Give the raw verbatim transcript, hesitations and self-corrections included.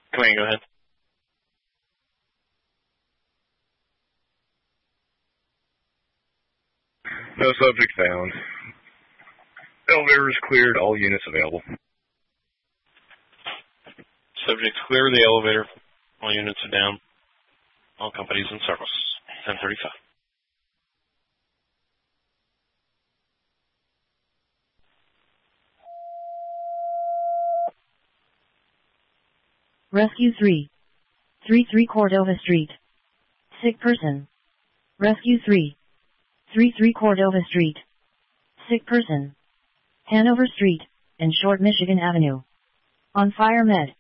Command, go ahead. No subject found. Elevator is cleared. All units available. Subject clear the elevator. All units are down. All companies in service. ten thirty-five. Rescue three. three three Cordova Street. Sick person. Rescue three. three three Cordova Street. Sick person. Hanover Street and Short Michigan Avenue. On fire med.